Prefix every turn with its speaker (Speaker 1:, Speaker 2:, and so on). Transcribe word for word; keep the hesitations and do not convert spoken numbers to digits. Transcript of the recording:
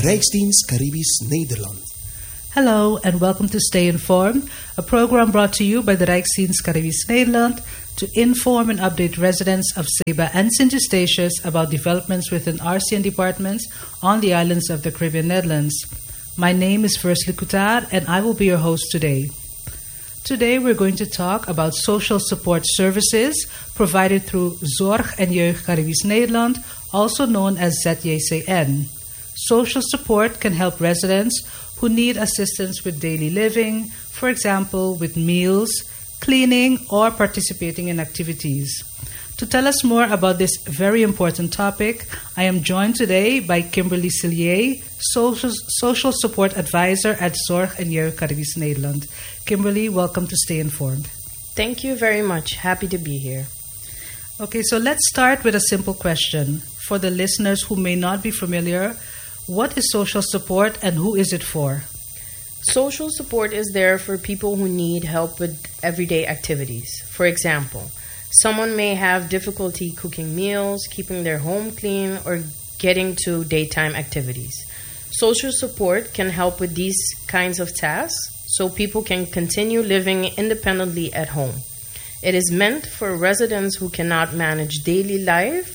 Speaker 1: Rijksdienst Caribisch Nederland.
Speaker 2: Hello and welcome to Stay Informed, a program brought to you by the Rijksdienst Caribisch Nederland to inform and update residents of Ceiba and Saint Eustatius about developments within R C N departments on the islands of the Caribbean Netherlands. My name is Versli Coutar and I will be your host today. Today we're going to talk about social support services provided through Zorg en Jeugd Caribisch Nederland, also known as Z J C N. Social support can help residents who need assistance with daily living, for example, with meals, cleaning, or participating in activities. To tell us more about this very important topic, I am joined today by Kimberly Cillier, Social, Social Support Advisor at Zorg en Jeugd Caribisch Nederland. Kimberly, welcome to Stay Informed.
Speaker 3: Thank you very much. Happy to be here.
Speaker 2: Okay, so let's start with a simple question. For the listeners who may not be familiar, what is social support and who is it for?
Speaker 3: Social support is there for people who need help with everyday activities. For example, someone may have difficulty cooking meals, keeping their home clean, or getting to daytime activities. Social support can help with these kinds of tasks so people can continue living independently at home. It is meant for residents who cannot manage daily life